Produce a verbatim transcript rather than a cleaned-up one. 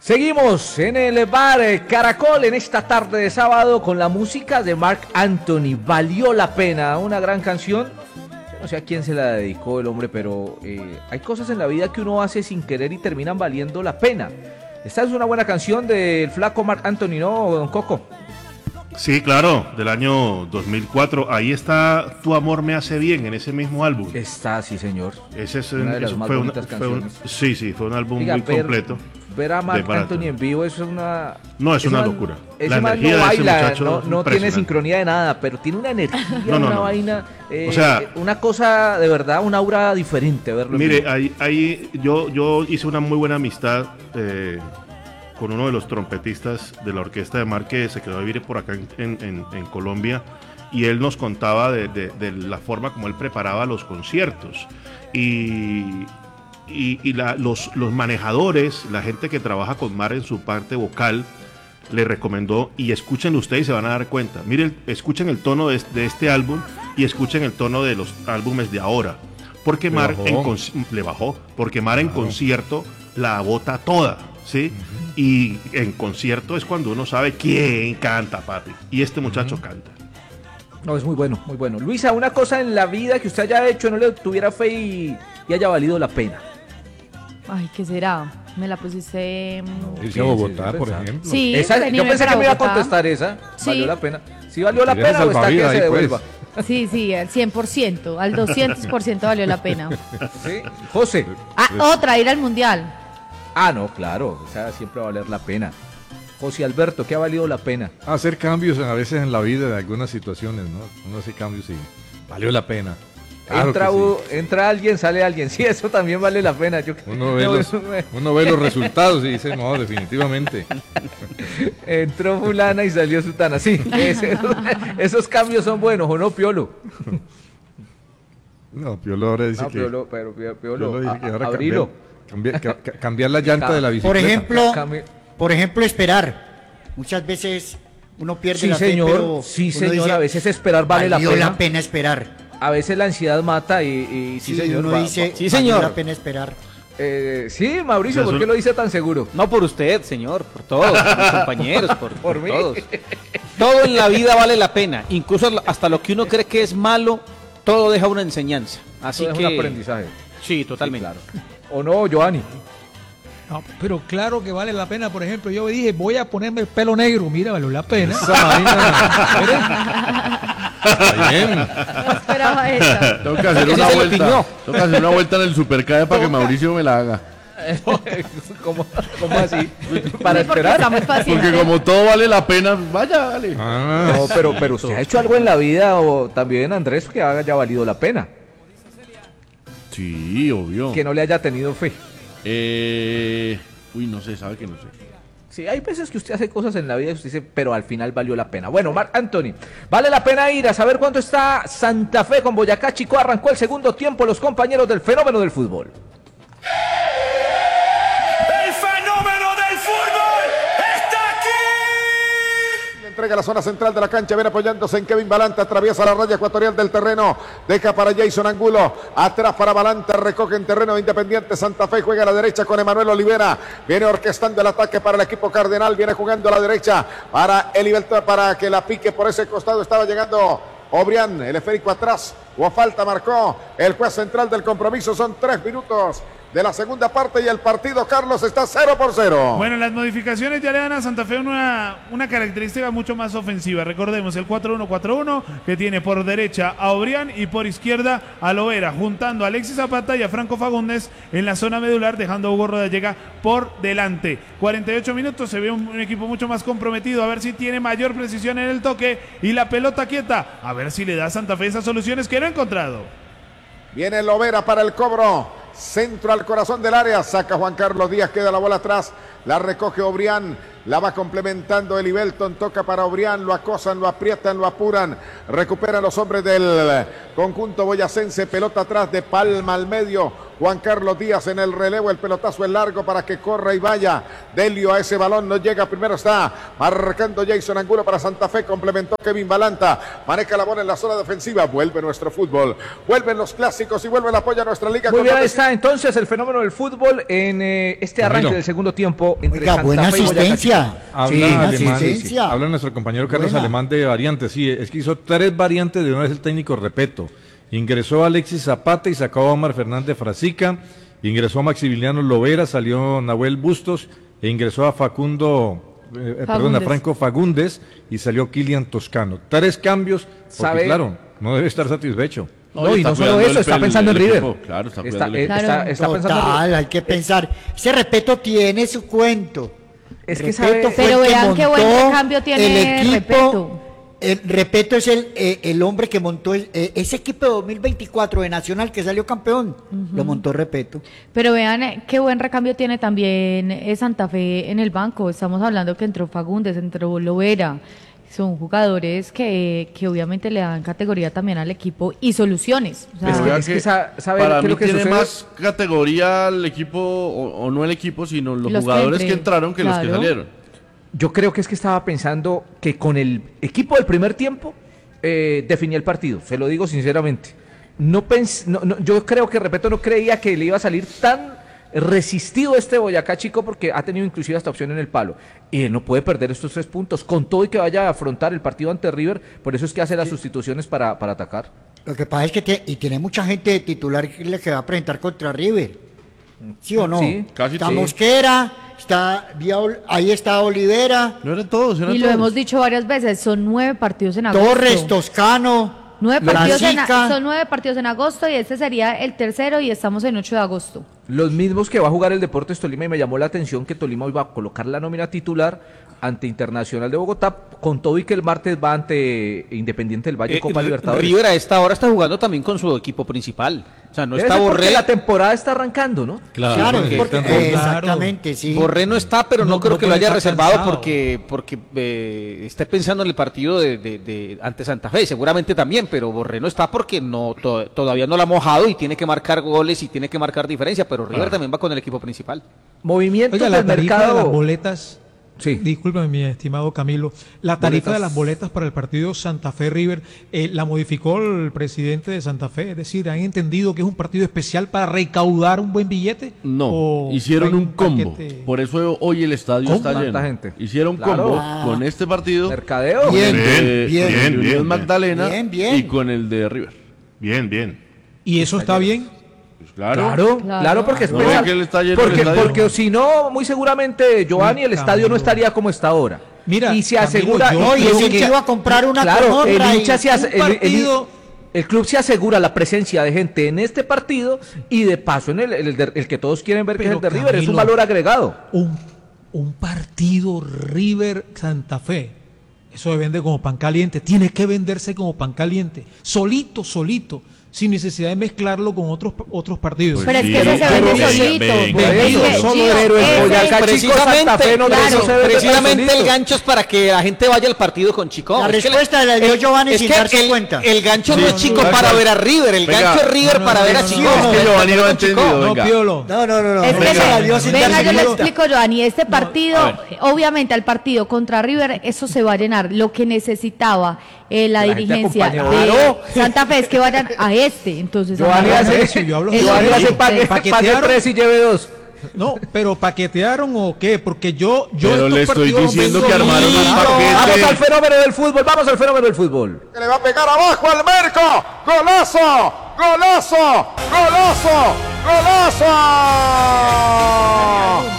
Seguimos en el bar Caracol en esta tarde de sábado con la música de Marc Anthony. Valió la pena, una gran canción. Yo no sé a quién se la dedicó el hombre, pero eh, hay cosas en la vida que uno hace sin querer y terminan valiendo la pena. Esta es una buena canción del flaco Marc Anthony, ¿no, don Coco? Sí, claro, del año dos mil cuatro. Ahí está Tu amor me hace bien, en ese mismo álbum. Está, sí, señor. Ese es una de las eso más fue bonitas una, fue un, canciones. sí, sí, fue un álbum Diga, muy ver, completo. Ver a Marc Anthony en vivo, eso es una... No, es una man, locura. Ese La man energía no de ese baila, muchacho no, es no tiene impresionante. sincronía de nada, pero tiene una energía, No, no, una no. vaina, eh, O sea, una cosa de verdad, un aura diferente verlo. Mire, ahí, ahí yo, yo hice una muy buena amistad eh, con uno de los trompetistas de la orquesta de Marc, que se quedó a vivir por acá en, en, en Colombia, y él nos contaba de, de, de la forma como él preparaba los conciertos. Y... y, y la, los, los manejadores, la gente que trabaja con Marc en su parte vocal, le recomendó, y escúchenlo ustedes y se van a dar cuenta. Miren, escuchen el tono de, de este álbum y escuchen el tono de los álbumes de ahora. Porque Marc en, le bajó, porque Marc en concierto la bota toda, ¿sí? Uh-huh. Y en concierto es cuando uno sabe quién canta, papi. Y este muchacho uh-huh. canta. No, es muy bueno, muy bueno. Luisa, una cosa en la vida que usted haya hecho, no le tuviera fe y, y haya valido la pena. Ay, ¿qué será? Me la pusiste... Irse a Bogotá, por ejemplo. Sí, esa, yo pensé que me iba a contestar esa. Sí. ¿Valió la pena? ¿Sí valió la pena o está que se devuelva? Pues. Sí, sí, al cien por ciento, al doscientos por ciento valió la pena. ¿Sí? José. Ah, otra, ir al Mundial. Ah, no, claro, o sea, siempre va a valer la pena. José Alberto, ¿qué ha valido la pena? Hacer cambios a veces en la vida de algunas situaciones, ¿no? Uno hace cambios y valió la pena. Claro entra, sí. entra alguien, sale alguien. Sí, eso también vale la pena. Yo, uno, ve no, los, me... uno ve los resultados y dice, no, definitivamente. Entró fulana y salió sutana. Sí, ese, esos, esos cambios son buenos, ¿o no, Piolo? No, Piolo ahora dice no, que... Piolo, pero Piolo, Piolo dice que ahora abrilo. Cambiar, cambiar, cambiar la llanta de la bicicleta. Por ejemplo, por ejemplo, esperar. Muchas veces uno pierde sí, la señor, fe, pero sí, señor, dice, a veces esperar vale la pena. Valió la pena esperar. A veces la ansiedad mata y, y sí, sí, señor. Uno va, dice, va, sí, señor. Vale la pena esperar. Eh, sí, Mauricio, ¿por qué lo dice tan seguro? No por usted, señor, por todos, por mis compañeros, por, por, por todos. Todo en la vida vale la pena, incluso hasta lo que uno cree que es malo, todo deja una enseñanza. Así todo que es un aprendizaje. Sí, totalmente. Sí, claro. ¿O no, Giovanni? No, pero claro que vale la pena. Por ejemplo, yo dije, voy a ponerme el pelo negro. Mira, valió la pena. Está bien. No esperaba esa. Tengo que hacer una vuelta. Tengo que hacer una vuelta en el Supercae para que Mauricio me la haga. ¿Cómo, ¿Cómo así? Para sí, porque esperar. Porque como todo vale la pena, vaya, dale. Ah, no, pero, pero usted ha hecho algo en la vida, o también, Andrés, que haya valido la pena. Sí, obvio. Que no le haya tenido fe. Eh, uy, no sé, sabe que no sé. Sí, hay veces que usted hace cosas en la vida y usted dice, pero al final valió la pena. Bueno, Marc Anthony, vale la pena ir a saber cuánto está Santa Fe con Boyacá Chico. Arrancó el segundo tiempo los compañeros del fenómeno del fútbol. ¡El fenómeno del fútbol está aquí! Entrega la zona central de la cancha, viene apoyándose en Kevin Balanta, atraviesa la raya ecuatorial del terreno, deja para Jason Angulo, atrás para Balanta, recoge en terreno de Independiente Santa Fe, juega a la derecha con Emanuel Olivera, viene orquestando el ataque para el equipo cardenal, viene jugando a la derecha para Eliberto, para que la pique por ese costado, estaba llegando Obrián, el esférico atrás, hubo falta, marcó el juez central del compromiso, son tres minutos de la segunda parte y el partido, Carlos, está cero por cero. Bueno, las modificaciones ya le dan a Santa Fe una, una característica mucho más ofensiva. Recordemos el cuatro uno cuatro uno que tiene por derecha a Obrián y por izquierda a Lovera, juntando a Alexis Zapata y a Franco Fagundes en la zona medular, dejando a Hugo Rodallega por delante. cuarenta y ocho minutos, se ve un, un equipo mucho más comprometido, a ver si tiene mayor precisión en el toque y la pelota quieta, a ver si le da a Santa Fe esas soluciones que no ha encontrado. Viene Lovera para el cobro. Centro al corazón del área, saca Juan Carlos Díaz, queda la bola atrás, la recoge Obrián, La va complementando el Ibelton, toca para Obrián, lo acosan, lo aprietan, lo apuran. Recuperan los hombres del conjunto boyacense, pelota atrás de Palma al medio. Juan Carlos Díaz en el relevo, el pelotazo es largo para que corra y vaya. Delio a ese balón, no llega, primero está marcando Jason Angulo para Santa Fe, complementó Kevin Balanta, maneja la bola en la zona defensiva, vuelve nuestro fútbol, vuelven los clásicos y vuelve el apoyo a nuestra liga. Muy bien, ahí está entonces el fenómeno del fútbol en eh, este arranque Camilo. del segundo tiempo entre Oiga, Santa buena Fe y Boyacá asistencia. Chico. Habla, Sí, Alemán, asistencia. habla nuestro compañero Carlos Buena. Alemán de variantes. Sí, es que hizo tres variantes de una vez el técnico, repito. Ingresó Alexis Zapata y sacó a Omar Fernández Frasica. Ingresó a Maximiliano Lovera, salió Nahuel Bustos e ingresó a Facundo, eh, perdón, a Franco Fagundes y salió Kilian Toscano. Tres cambios, porque ¿Sabe? claro, no debe estar satisfecho. No, y está no solo cuidando eso, el está pel- pensando en el River. equipo, Claro, está Está, cuidando el eh, equipo. está, está pensando en River. Total, hay que pensar. Ese Repeto tiene su cuento. Es que Repeto sabe- fue Pero el que vean qué buen montó recambio tiene el equipo. Repeto. El Repeto es el, eh, el hombre que montó el- eh, ese equipo de dos mil veinticuatro de Nacional que salió campeón. Lo montó Repeto. Pero vean eh, qué buen recambio tiene también eh, Santa Fe en el banco. Estamos hablando que entró Fagundes, entró Lovera. Son jugadores que, que obviamente le dan categoría también al equipo y soluciones. O sea, Es que- Vea es que que sa- ¿sabe para qué es mí lo que tiene sucede? más categoría el equipo, o, o no el equipo, sino los, Los que jugadores que, entre, entraron que los que claro. salieron. Yo creo que es que estaba pensando que con el equipo del primer tiempo eh, definía el partido, se lo digo sinceramente. No pens no, no, yo creo que, repito, no creía que le iba a salir tan resistido este Boyacá Chico porque ha tenido inclusive esta opción en el palo. Y él no puede perder estos tres puntos, con todo y que vaya a afrontar el partido ante River, por eso es que hace las sustituciones para, para atacar. Lo que pasa es que tie- y tiene mucha gente de titular que le que va a presentar contra River. ¿Sí o no? Sí, casi está sí. Mosquera, está, Vía- ahí está Olivera, No eran todos, eran y lo todos. hemos dicho varias veces, son nueve partidos en agosto. Torres, Toscano, Nueve partidos en, Brasica. son nueve partidos en agosto y este sería el tercero y estamos en ocho de agosto. Los mismos que va a jugar el Deportes Tolima, y me llamó la atención que Tolima hoy va a colocar la nómina titular ante Internacional de Bogotá, con todo y que el martes va ante Independiente del Valle Eh, Copa R- Libertadores. River a esta hora está jugando también con su equipo principal. O sea, no Debe está ser porque Borré. la temporada está arrancando, ¿no? Claro, porque porque- están- eh, Claro. exactamente, sí. Borré no está, pero no, No, creo no que lo puede haya estar reservado cansado. porque porque eh, esté pensando en el partido de, de- de- ante Santa Fe, seguramente también, pero Borré no está porque no to- todavía no lo ha mojado y tiene que marcar goles y tiene que marcar diferencia, pero River también va con el equipo principal. Movimientos Oiga, la del tarifa de las mercado. boletas, Sí. discúlpame mi estimado Camilo, la tarifa Boletas. de las boletas para el partido Santa Fe River eh, la modificó el presidente de Santa Fe, es decir, ¿han entendido que es un partido especial para recaudar un buen billete? No, ¿O hicieron hay un combo. paquete? Por eso hoy el estadio ¿Cómo? está Tanta lleno. gente. Hicieron Claro. combo Ah. con este partido, Mercadeo. Bien. de, bien, de bien, Unión bien. Magdalena Bien, bien. y con el de River. Bien, bien. ¿Y eso está bien? Pues claro. Claro, Claro. claro, porque es No pensar- ve que él está lleno el porque, estadio. porque si no, muy seguramente Giovanni, el Uy, estadio no Camilo. estaría como está ahora. Mira, y se Camilo, asegura. yo- No, y el ese hincha- que iba a comprar una claro, con el otra y- hincha se hace- un el- el- partido- el club se asegura la presencia de gente en este partido y de paso en el, el de- el que todos quieren ver que es Pero, el de River, es un Camilo, valor agregado. Un, un partido River Santa Fe. Eso se vende como pan caliente. Tiene que venderse como pan caliente. Solito, solito. Sin necesidad de mezclarlo con otros, otros partidos. Pero es sí, que ese se pero vende venga, solito. venga, Por eso, Ese- solo Gio, pero el ese- Boyacá Chico Santa Fe no claro, se vende Precisamente solito. el gancho es para que la gente vaya al partido con Chico. La Es que respuesta la dio el- Giovanni es sin que darse el, cuenta. El gancho Sí, no es no, Chico no, para no. ver a River, el Venga. gancho es River No, para no, ver a no, Chico. no, Es que Giovanni no ha entendido, No, venga. Piolo. No, no, no, no. Es que Venga, se- la dio sin venga, darse yo le cuenta. explico, Giovanni, este partido, a obviamente al partido contra River, eso se va a llenar. Lo que necesitaba eh, la, La gente dirigencia acompañó. de Claro. Santa Fe es que vayan a este. Entonces, Giovanni ahora- hace, eso, yo hablo Es Giovanni lo hace que pague, dice. pague ¿Paquetearon? tres y lleve dos. No, pero ¿paquetearon o qué? Porque yo, yo Pero estos le estoy partidos los diciendo vendo que armaron bien. un Vamos paquete. al fenómeno del fútbol, vamos al fenómeno del fútbol. Que le va a pegar abajo al Merco. ¡Golazo! ¡Golazo! ¡Golazo! ¡Golazo!